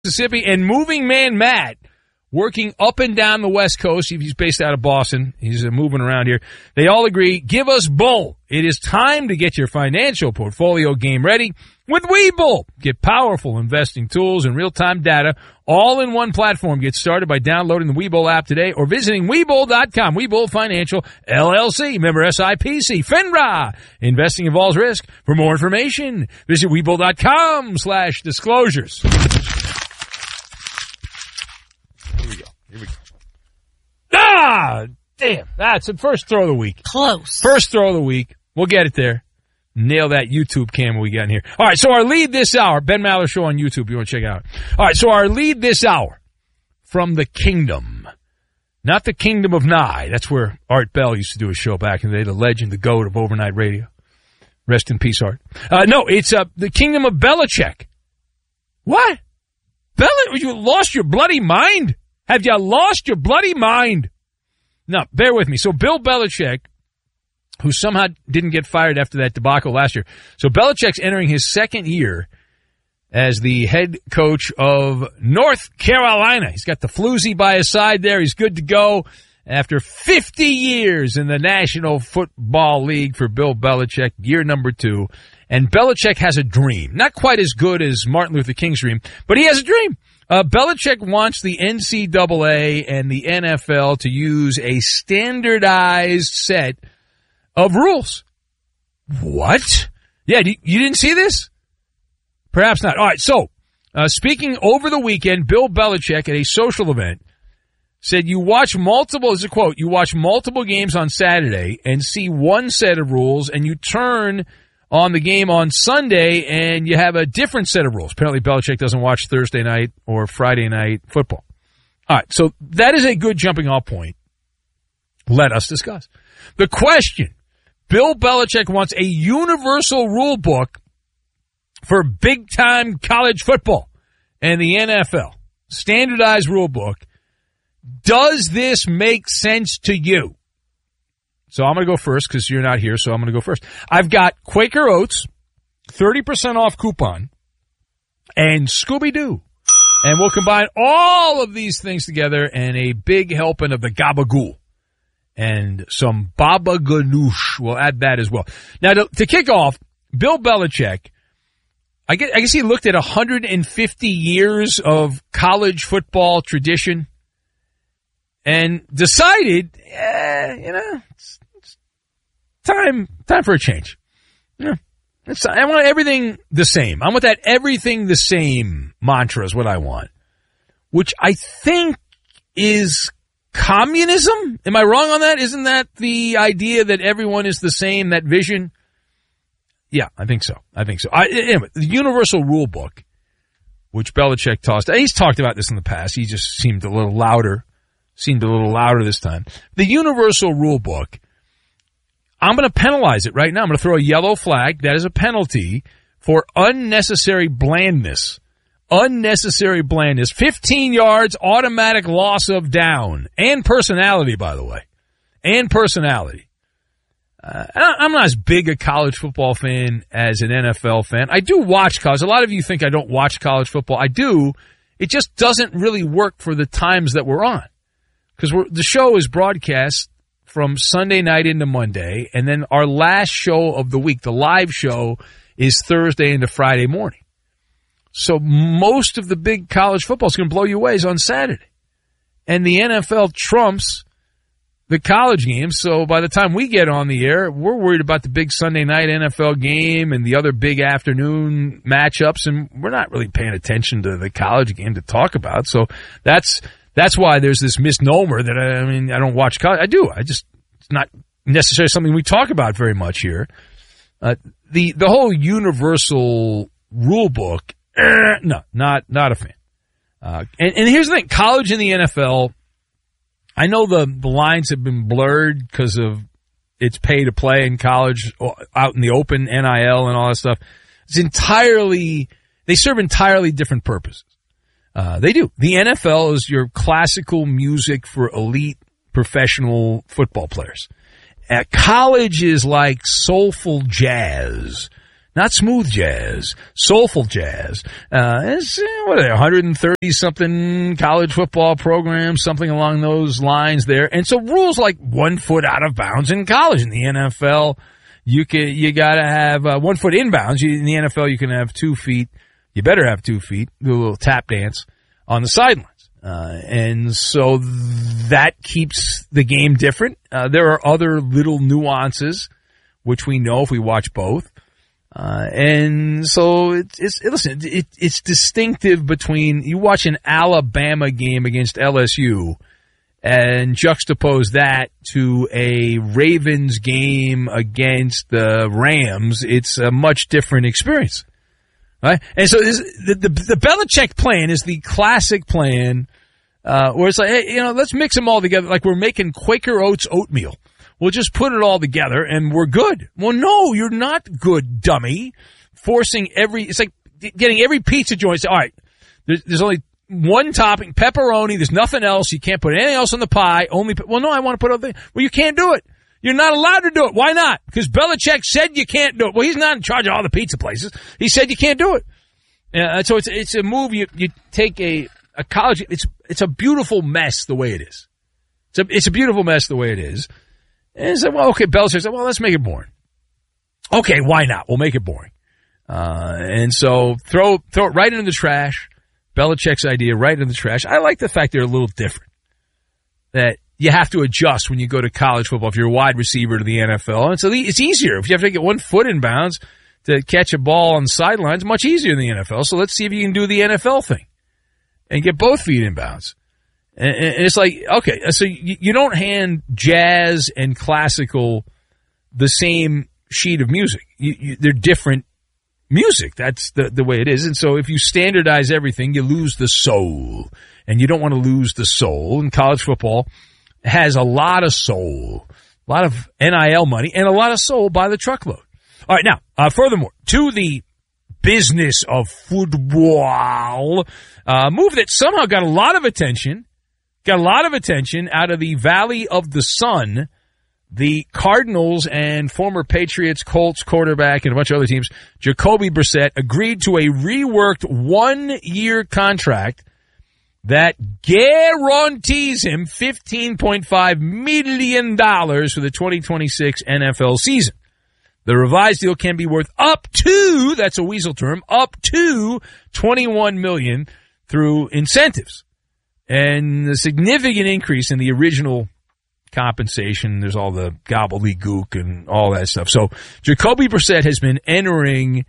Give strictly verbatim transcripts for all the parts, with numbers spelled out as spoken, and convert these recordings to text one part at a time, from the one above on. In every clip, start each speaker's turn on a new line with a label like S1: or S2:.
S1: Mississippi, and Moving Man Matt, working up and down the West Coast. He's based out of Boston. He's uh, moving around here. They all agree, give us Bull. It is time to get your financial portfolio game ready with Webull. Get powerful investing tools and real-time data all in one platform. Get started by downloading the Webull app today or visiting Webull dot com. Webull Financial, L L C, member S I P C, FINRA. Investing involves risk. For more information, visit Webull dot com slash disclosures. Here we go. Here we go. Ah, damn. That's the first throw of the week.
S2: Close.
S1: First throw of the week. We'll get it there. Nail that YouTube camera we got in here. All right, so our lead this hour, Ben Maller Show on YouTube. You want to check it out. All right, so our lead this hour from the kingdom. Not the kingdom of Nye. That's where Art Bell used to do a show back in the day, the legend, the goat of overnight radio. Rest in peace, Art. Uh, no, it's uh, the kingdom of Belichick. What? Belichick? You lost your bloody mind? Have you lost your bloody mind? No, bear with me. So Bill Belichick, who somehow didn't get fired after that debacle last year. So Belichick's entering his second year as the head coach of North Carolina. He's got the floozy by his side there. He's good to go after fifty years in the National Football League for Bill Belichick, year number two. And Belichick has a dream. Not quite as good as Martin Luther King's dream, but he has a dream. Uh, Belichick wants the N C double A and the N F L to use a standardized set of rules. What? Yeah, you didn't see this? Perhaps not. All right, so uh, speaking over the weekend, Bill Belichick at a social event said you watch multiple, this is a quote, you watch multiple games on Saturday and see one set of rules, and you turn on the game on Sunday and you have a different set of rules. Apparently Belichick doesn't watch Thursday night or Friday night football. All right, so that is a good jumping off point. Let us discuss. The question, Bill Belichick wants a universal rule book for big-time college football and the N F L. Standardized rule book. Does this make sense to you? So I'm going to go first because you're not here, so I'm going to go first. I've got Quaker Oats, thirty percent off coupon, and Scooby-Doo. And we'll combine all of these things together in a big helping of the gabagool. And some baba ganoush. We'll add that as well. Now, to, to kick off, Bill Belichick, I guess, I guess he looked at one hundred fifty years of college football tradition and decided, eh, you know, it's, it's time time for a change. Yeah, it's, I want everything the same. I want that everything the same mantra is what I want, which I think is communism? Am I wrong on that? Isn't that the idea that everyone is the same, that vision? Yeah, I think so. I think so. I, anyway, the universal rule book, which Belichick tossed, he's talked about this in the past. He just seemed a little louder, seemed a little louder this time. The universal rule book, I'm going to penalize it right now. I'm going to throw a yellow flag. That is a penalty for unnecessary blandness. Unnecessary blandness. fifteen yards, automatic loss of down. And personality, by the way. And personality. Uh, I'm not as big a college football fan as an N F L fan. I do watch college. A lot of you think I don't watch college football. I do. It just doesn't really work for the times that we're on. Because the show is broadcast from Sunday night into Monday, and then our last show of the week, the live show, is Thursday into Friday morning. So most of the big college football is going to blow you away is on Saturday. And the N F L trumps the college games. So by the time we get on the air, we're worried about the big Sunday night N F L game and the other big afternoon matchups, and we're not really paying attention to the college game to talk about. So that's that's why there's this misnomer that, I, I mean, I don't watch college. I do. I just, it's not necessarily something we talk about very much here. Uh, the, the whole universal rule book, eh, no, not, not a fan. Uh, and, and here's the thing, college and the N F L, I know the, the lines have been blurred because of it's pay to play in college, out in the open, N I L and all that stuff. It's entirely, they serve entirely different purposes. Uh, they do. The N F L is your classical music for elite professional football players. Uh, college is like soulful jazz. Not smooth jazz, soulful jazz. Uh, it's, what are they, one hundred thirty something college football programs, something along those lines there. And so rules like one foot out of bounds in college. In the N F L, you can, you gotta have uh, one foot inbounds. You, in the N F L, you can have two feet. You better have two feet. Do a little tap dance on the sidelines. Uh, and so that keeps the game different. Uh, there are other little nuances, which we know if we watch both. Uh, and so it's, it's listen, it, it's distinctive between you watch an Alabama game against L S U and juxtapose that to a Ravens game against the Rams. It's a much different experience, right? And so this, the, the, the Belichick plan is the classic plan, uh, where it's like, hey, you know, let's mix them all together. Like we're making Quaker Oats oatmeal. We'll just put it all together and we're good. Well, no, you're not good, dummy. Forcing every, it's like getting every pizza joint. All right, there's, there's only one topping, pepperoni. There's nothing else. You can't put anything else on the pie. Only, well, no, I want to put other things. Well, you can't do it. You're not allowed to do it. Why not? Because Belichick said you can't do it. Well, he's not in charge of all the pizza places. He said you can't do it. Uh, so it's, it's a move. You, you take a, a college. It's, it's a beautiful mess the way it is. It's a, it's a beautiful mess the way it is. And he said, well, okay, Belichick said, well, let's make it boring. Okay, why not? We'll make it boring. Uh, and so throw, throw it right into the trash. Belichick's idea right into the trash. I like the fact they're a little different. That you have to adjust when you go to college football if you're a wide receiver to the N F L. And so it's easier. If you have to get one foot in bounds to catch a ball on the sidelines, much easier in the N F L. So let's see if you can do the N F L thing and get both feet in bounds. And it's like, okay, so you don't hand jazz and classical the same sheet of music. You, you, they're different music. That's the, the way it is. And so if you standardize everything, you lose the soul. And you don't want to lose the soul. And college football has a lot of soul, a lot of N I L money, and a lot of soul by the truckload. All right, now, uh, furthermore, to the business of football, uh, move that somehow got a lot of attention. Got a lot of attention out of the Valley of the Sun. The Cardinals and former Patriots, Colts quarterback, and a bunch of other teams, Jacoby Brissett, agreed to a reworked one-year contract that guarantees him fifteen point five million dollars for the twenty twenty-six N F L season. The revised deal can be worth up to, that's a weasel term, up to twenty-one million dollars through incentives. And the significant increase in the original compensation, there's all the gobbledygook and all that stuff. So Jacoby Brissett has been entering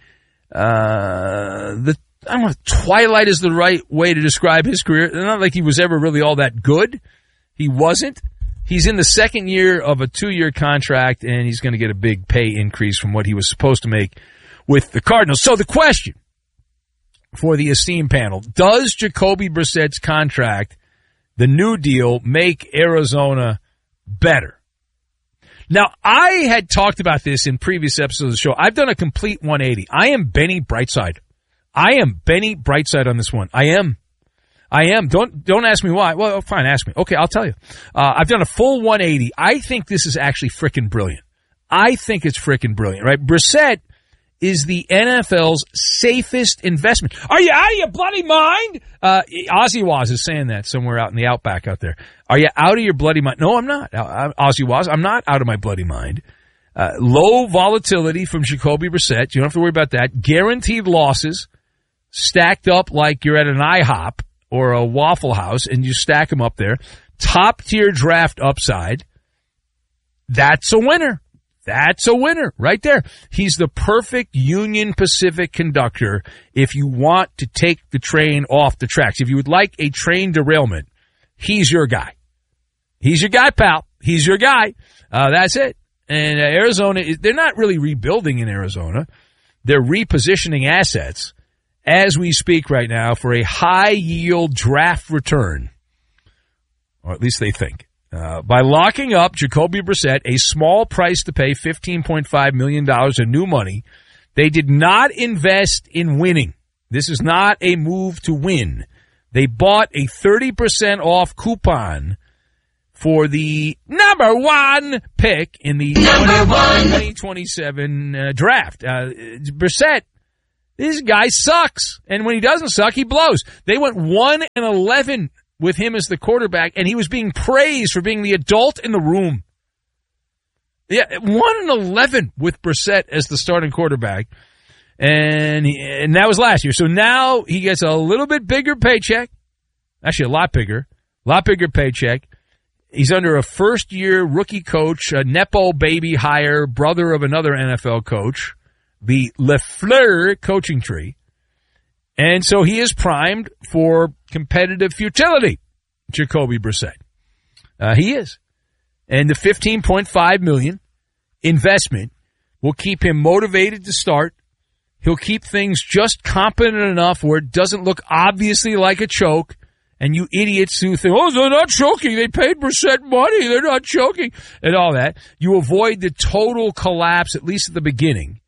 S1: uh the, I don't know if twilight is the right way to describe his career. It's not like he was ever really all that good. He wasn't. He's in the second year of a two-year contract, and he's going to get a big pay increase from what he was supposed to make with the Cardinals. So the question for the esteemed panel, does Jacoby Brissett's contract, the new deal, make Arizona better? Now, I had talked about this in previous episodes of the show. I've done a complete one eighty. I am Benny Brightside. I am Benny Brightside on this one. I am. I am. Don't don't ask me why. Well, fine, ask me. Okay, I'll tell you. Uh, I've done a full one eighty. I think this is actually frickin' brilliant. I think it's frickin' brilliant, right? Brissett is the N F L's safest investment. Are you out of your bloody mind? Uh, Ozzy Waz is saying that somewhere out in the outback out there. Are you out of your bloody mind? No, I'm not. Ozzy Waz, I'm not out of my bloody mind. Uh, low volatility from Jacoby Brissett. You don't have to worry about that. Guaranteed losses stacked up like you're at an IHOP or a Waffle House and you stack them up there. Top tier draft upside. That's a winner. That's a winner right there. He's the perfect Union Pacific conductor if you want to take the train off the tracks. If you would like a train derailment, he's your guy. He's your guy, pal. He's your guy. Uh, that's it. And uh, Arizona, they're not really rebuilding in Arizona. They're repositioning assets as we speak right now for a high-yield draft return, or at least they think. Uh, by locking up Jacoby Brissett, a small price to pay, fifteen point five million dollars in new money, they did not invest in winning. This is not a move to win. They bought a thirty percent off coupon for the number one pick in the twenty twenty-seven uh, draft. Uh, Brissett, this guy sucks. And when he doesn't suck, he blows. They went one and eleven with him as the quarterback, and he was being praised for being the adult in the room. Yeah, one and eleven with Brissett as the starting quarterback. And, he, and that was last year. So now he gets a little bit bigger paycheck. Actually, a lot bigger. A lot bigger paycheck. He's under a first-year rookie coach, a Nepo baby hire, brother of another N F L coach, the LeFleur coaching tree. And so he is primed for competitive futility, Jacoby Brissett. Uh, he is. And the fifteen point five million dollars investment will keep him motivated to start. He'll keep things just competent enough where it doesn't look obviously like a choke. And you idiots who think, oh, they're not choking. They paid Brissett money. They're not choking. And all that. You avoid the total collapse, at least at the beginning.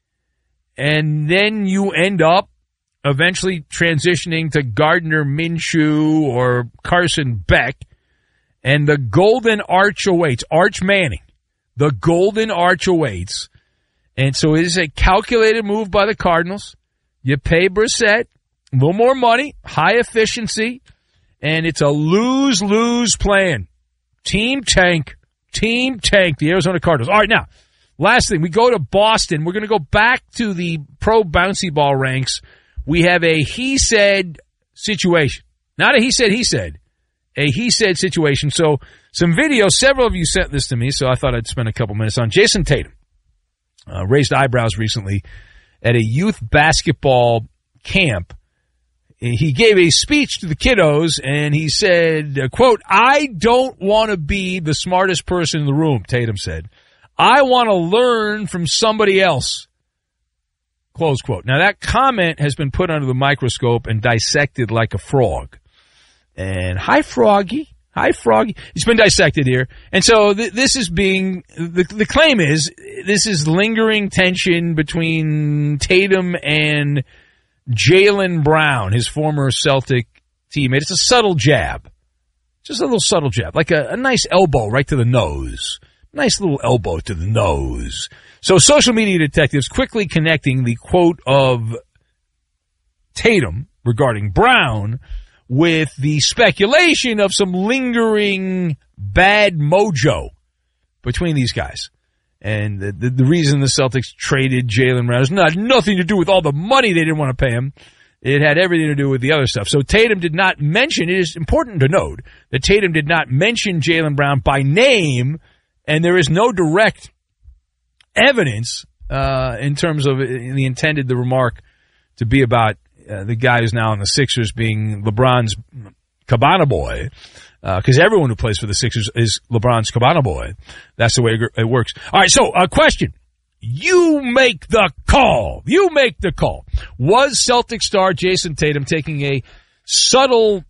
S1: And then you end up eventually transitioning to Gardner Minshew or Carson Beck. And the golden arch awaits. Arch Manning. The golden arch awaits. And so it is a calculated move by the Cardinals. You pay Brissett a little more money, high efficiency. And it's a lose-lose plan. Team tank. Team tank. The Arizona Cardinals. All right, now, last thing. We go to Boston. We're going to go back to the pro bouncy ball ranks. We have a he-said situation. Not a he-said, he-said. A he-said situation. So some video, several of you sent this to me, so I thought I'd spend a couple minutes on Jason Tatum. Uh, raised eyebrows recently at a youth basketball camp. He gave a speech to the kiddos, and he said, uh, quote, I don't want to be the smartest person in the room, Tatum said. I want to learn from somebody else, close quote. Now, that comment has been put under the microscope and dissected like a frog. And hi, Froggy. Hi, Froggy. It's been dissected here. And so th- this is being, the, the claim is, this is lingering tension between Tatum and Jaylen Brown, his former Celtic teammate. It's a subtle jab. Just a little subtle jab, like a, a nice elbow right to the nose. Nice little elbow to the nose. So social media detectives quickly connecting the quote of Tatum regarding Brown with the speculation of some lingering bad mojo between these guys. And the, the, the reason the Celtics traded Jaylen Brown has not nothing to do with all the money they didn't want to pay him. It had everything to do with the other stuff. So Tatum did not mention, it is important to note that Tatum did not mention Jaylen Brown by name, and there is no direct evidence uh, in terms of the intended the remark to be about uh, the guy who's now in the Sixers being LeBron's cabana boy. Because uh, everyone who plays for the Sixers is LeBron's cabana boy. That's the way it works. All right, so a uh, question. You make the call. You make the call. Was Celtic star Jason Tatum taking a subtle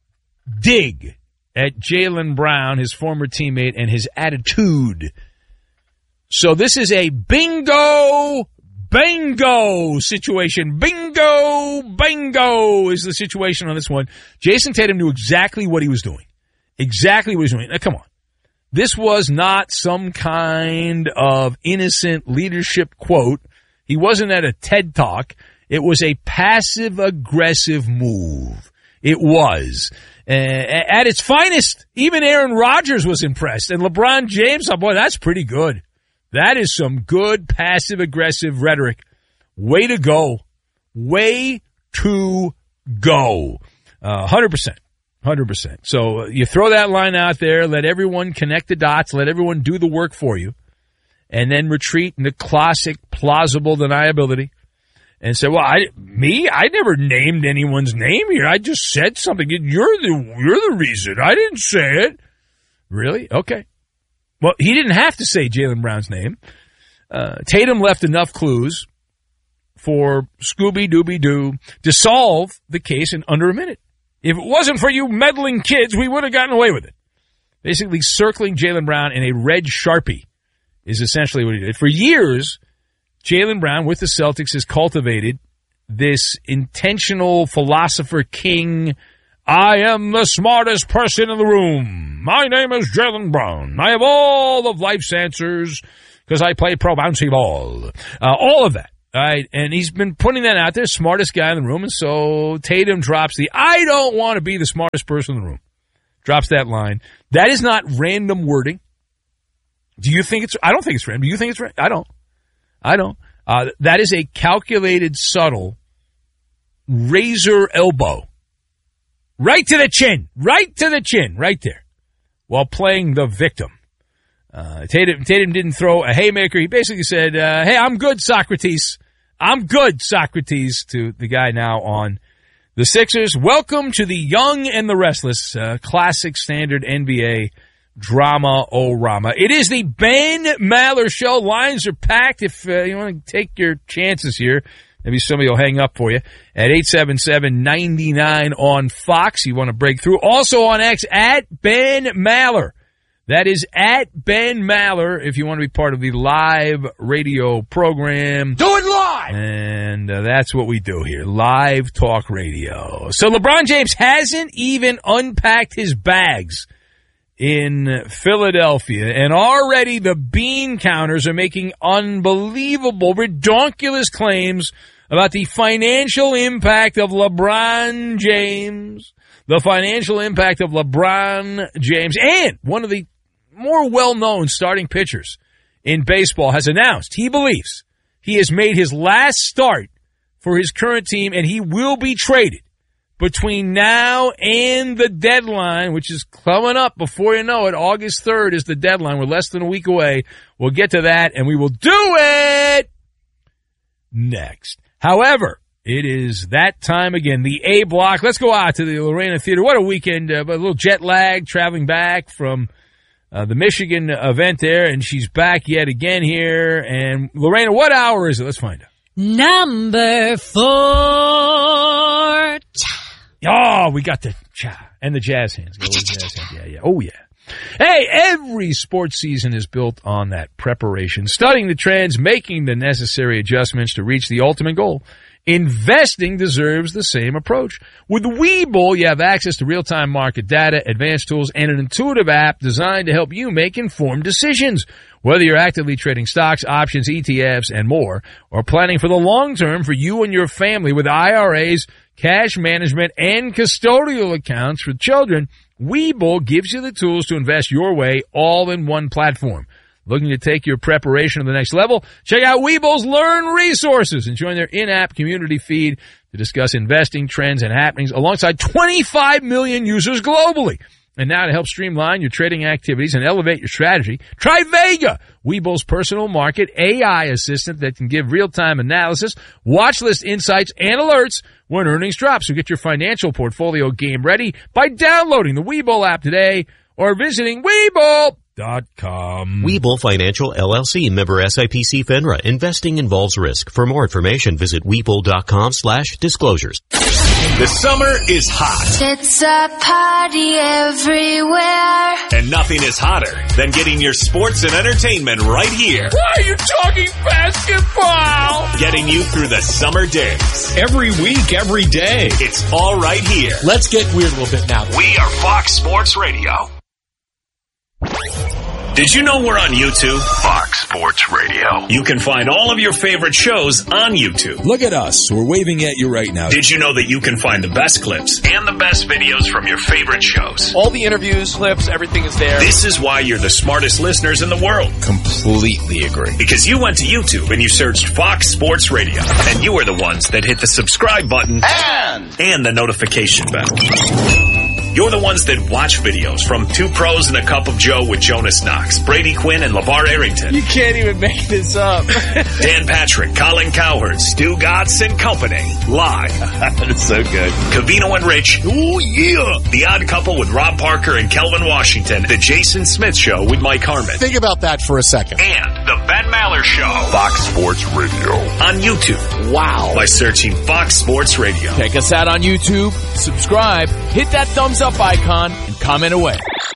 S1: dig at Jaylen Brown, his former teammate, and his attitude? So this is a bingo, bingo situation. Bingo, bingo is the situation on this one. Jason Tatum knew exactly what he was doing. Exactly what he was doing. Now, come on. This was not some kind of innocent leadership quote. He wasn't at a TED Talk. It was a passive-aggressive move. It was. Uh, at its finest, even Aaron Rodgers was impressed. And LeBron James, oh boy, that's pretty good. That is some good passive-aggressive rhetoric. Way to go. Way to go. Uh, one hundred percent. one hundred percent. So uh, you throw that line out there, let everyone connect the dots, let everyone do the work for you, and then retreat into classic plausible deniability and say, well, I, me, I never named anyone's name here. I just said something. You're the, you're the reason. I didn't say it. Really? Okay. Well, he didn't have to say Jaylen Brown's name. Uh, Tatum left enough clues for Scooby-Dooby-Doo to solve the case in under a minute. If it wasn't for you meddling kids, we would have gotten away with it. Basically, circling Jaylen Brown in a red Sharpie is essentially what he did. For years, Jaylen Brown with the Celtics has cultivated this intentional philosopher king I am the smartest person in the room. My name is Jaylen Brown. I have all of life's answers because I play pro bouncy ball. Uh, all of that. All right, and he's been putting that out there, smartest guy in the room, and so Tatum drops the, I don't want to be the smartest person in the room. Drops that line. That is not random wording. Do you think it's, I don't think it's random. Do you think it's random? I don't. I don't. Uh, that is a calculated, subtle, razor elbow. Right to the chin. Right to the chin. Right there. While playing the victim. Uh, Tatum, Tatum didn't throw a haymaker. He basically said, uh, hey, I'm good, Socrates. I'm good, Socrates, to the guy now on the Sixers. Welcome to the Young and the Restless, uh, classic standard N B A drama-o-rama. It is the Ben Maller Show. Lines are packed. If uh, you want to take your chances here, maybe somebody will hang up for you at eight seven seven, nine nine on Fox. You want to break through. Also on X, at Ben Maller. That is at Ben Maller if you want to be part of the live radio program.
S2: Do it live!
S1: And uh, that's what we do here, live talk radio. So LeBron James hasn't even unpacked his bags in Philadelphia, and already the bean counters are making unbelievable, redonkulous claims about the financial impact of LeBron James, the financial impact of LeBron James, and one of the more well-known starting pitchers in baseball has announced he believes he has made his last start for his current team, and he will be traded between now and the deadline, which is coming up before you know it. August third is the deadline. We're less than a week away. We'll get to that, and we will do it next. However, it is that time again, the A block. Let's go out to the Lorena Theater. What a weekend, uh, a little jet lag traveling back from uh, the Michigan event there, and she's back yet again here. And Lorena, what hour is it? Let's find out.
S3: Number four.
S1: Oh, we got the cha and the jazz hands. Go with the jazz hands. Yeah, yeah. Oh, yeah. Hey, every sports season is built on that preparation, studying the trends, making the necessary adjustments to reach the ultimate goal. Investing deserves the same approach. With Webull, you have access to real-time market data, advanced tools, and an intuitive app designed to help you make informed decisions. Whether you're actively trading stocks, options, E T Fs, and more, or planning for the long term for you and your family with I R As, cash management, and custodial accounts for children, Webull gives you the tools to invest your way all in one platform. Looking to take your preparation to the next level? Check out Webull's Learn resources and join their in-app community feed to discuss investing trends and happenings alongside twenty-five million users globally. And now to help streamline your trading activities and elevate your strategy, try Vega, Webull's personal market A I assistant that can give real-time analysis, watch list insights, and alerts when earnings drop. So get your financial portfolio game ready by downloading the Webull app today or visiting Webull dot com.
S4: Webull Financial, L L C, member S I P C FINRA. Investing involves risk. For more information, visit Webull.com slash disclosures.
S2: The summer is hot.
S5: It's a party everywhere.
S2: And nothing is hotter than getting your sports and entertainment right here.
S1: Why are you talking basketball?
S2: Getting you through the summer days.
S6: Every week, every day.
S2: It's all right here.
S6: Let's get weird a little bit now.
S2: We are Fox Sports Radio. Did you know we're on YouTube? Fox Sports Radio. You can find all of your favorite shows on YouTube.
S6: Look at us. We're waving at you right now.
S2: Did you know that you can find the best clips and the best videos from your favorite shows?
S7: All the interviews, clips, everything is there.
S2: This is why you're the smartest listeners in the world.
S6: Completely agree.
S2: Because you went to YouTube and you searched Fox Sports Radio. And you are the ones that hit the subscribe button and, and the notification bell. You're the ones that watch videos from Two Pros and a Cup of Joe with Jonas Knox, Brady Quinn, and LeVar Arrington.
S7: You can't even make this up.
S2: Dan Patrick, Colin Cowherd, Stu Gatz and Company. Live.
S7: That's so good.
S2: Covino and Rich. Oh, yeah. The Odd Couple with Rob Parker and Kelvin Washington. The Jason Smith Show with Mike Harmon.
S6: Think about that for a second.
S2: And the Ben Maller Show. Fox Sports Radio. On YouTube.
S7: Wow.
S2: By searching Fox Sports Radio.
S7: Check us out on YouTube. Subscribe. Hit that thumbs up icon and comment away.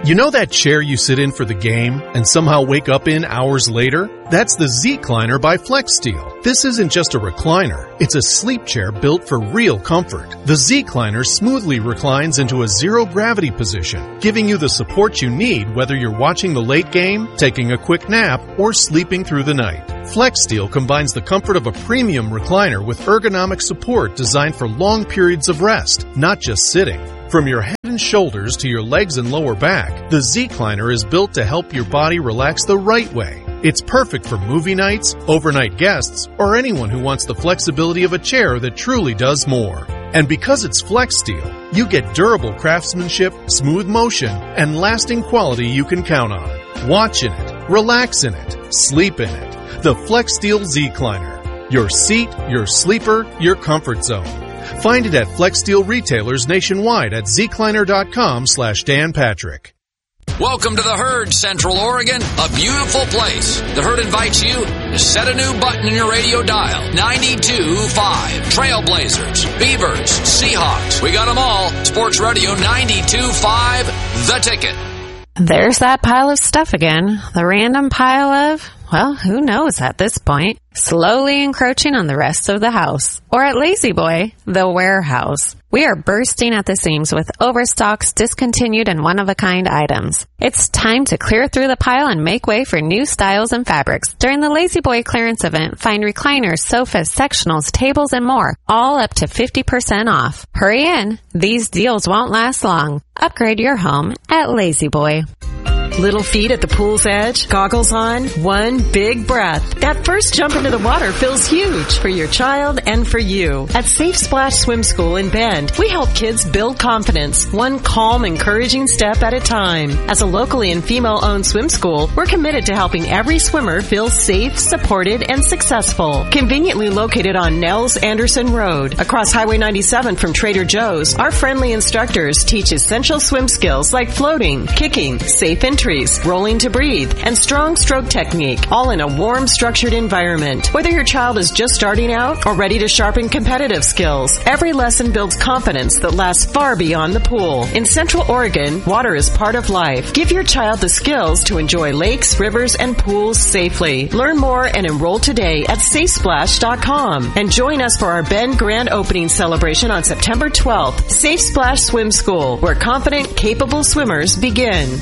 S8: You know that chair you sit in for the game and somehow wake up in hours later? That's the Z-Cliner by FlexSteel. This isn't just a recliner. It's a sleep chair built for real comfort. The Z-Cliner smoothly reclines into a zero-gravity position, giving you the support you need whether you're watching the late game, taking a quick nap, or sleeping through the night. FlexSteel combines the comfort of a premium recliner with ergonomic support designed for long periods of rest, not just sitting. From your head and shoulders to your legs and lower back, the Z-Cliner is built to help your body relax the right way. It's perfect for movie nights, overnight guests, or anyone who wants the flexibility of a chair that truly does more. And because it's FlexSteel, you get durable craftsmanship, smooth motion, and lasting quality you can count on. Watch in it, relax in it, sleep in it. The FlexSteel Z-Cliner. Your seat, your sleeper, your comfort zone. Find it at FlexSteel retailers nationwide at zcliner.com slash Dan Patrick.
S9: Welcome to the Herd, Central Oregon, a beautiful place. The Herd invites you to set a new button in your radio dial. ninety-two point five. Trailblazers, Beavers, Seahawks. We got them all. Sports Radio ninety-two point five, The Ticket.
S10: There's that pile of stuff again. The random pile of, well, who knows at this point, slowly encroaching on the rest of the house. Or at Lazy Boy, the warehouse. We are bursting at the seams with overstocks, discontinued, and one-of-a-kind items. It's time to clear through the pile and make way for new styles and fabrics. During the Lazy Boy clearance event, find recliners, sofas, sectionals, tables, and more, all up to fifty percent off. Hurry in. These deals won't last long. Upgrade your home at Lazy Boy.
S11: Little feet at the pool's edge, goggles on, one big breath. That first jump into the water feels huge for your child and for you. At Safe Splash Swim School in Bend, we help kids build confidence, one calm, encouraging step at a time. As a locally and female-owned swim school, we're committed to helping every swimmer feel safe, supported, and successful. Conveniently located on Nels Anderson Road, across Highway ninety-seven from Trader Joe's, our friendly instructors teach essential swim skills like floating, kicking, safe entry, rolling to breathe, and strong stroke technique, all in a warm, structured environment. Whether your child is just starting out or ready to sharpen competitive skills, every lesson builds confidence that lasts far beyond the pool. In Central Oregon, water is part of life. Give your child the skills to enjoy lakes, rivers, and pools safely. Learn more and enroll today at safe splash dot com. And join us for our Bend Grand Opening celebration on September twelfth. Safe Splash Swim School, where confident, capable swimmers begin.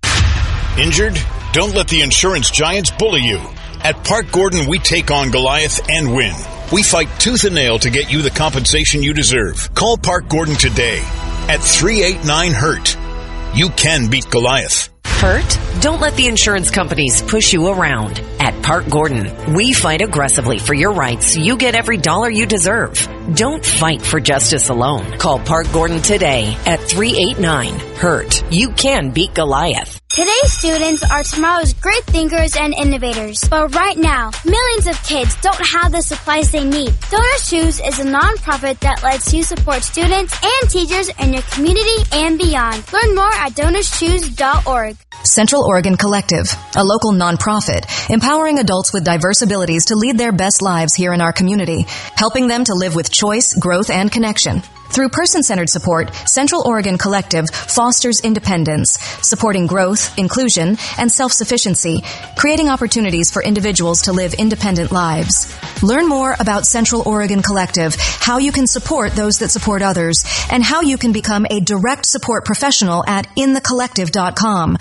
S12: Injured? Don't let the insurance giants bully you. At Park Gordon, we take on Goliath and win. We fight tooth and nail to get you the compensation you deserve. Call Park Gordon today at three eight nine hurt. You can beat Goliath.
S13: Hurt? Don't let the insurance companies push you around. At Park Gordon, we fight aggressively for your rights so you get every dollar you deserve. Don't fight for justice alone. Call Park Gordon today at three eight nine hurt. You can beat Goliath.
S5: Today's students are tomorrow's great thinkers and innovators. But right now, millions of kids don't have the supplies they need. Donors Choose is a nonprofit that lets you support students and teachers in your community and beyond. Learn more at donors choose dot org.
S14: Central Oregon Collective, a local nonprofit empowering adults with diverse abilities to lead their best lives here in our community, helping them to live with choice, growth, and connection. Through person-centered support, Central Oregon Collective fosters independence, supporting growth, inclusion, and self-sufficiency, creating opportunities for individuals to live independent lives. Learn more about Central Oregon Collective, how you can support those that support others, and how you can become a direct support professional at in the collective dot com.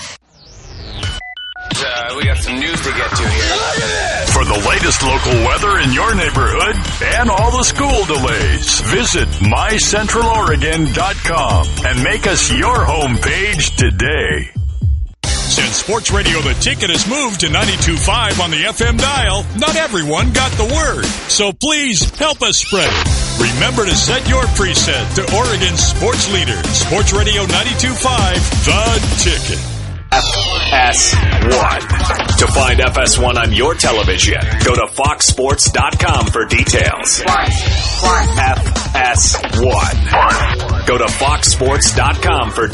S7: Uh, we got some news to get to here.
S2: For the latest local weather in your neighborhood and all the school delays, visit my central oregon dot com and make us your homepage today. Since Sports Radio The Ticket has moved to ninety-two point five on the F M dial, not everyone got the word. So please help us spread it. Remember to set your preset to Oregon's sports leader, Sports Radio ninety-two point five, The Ticket. F S one. To find F S one on your television, go to fox sports dot com for details. F S one. Go to fox sports dot com for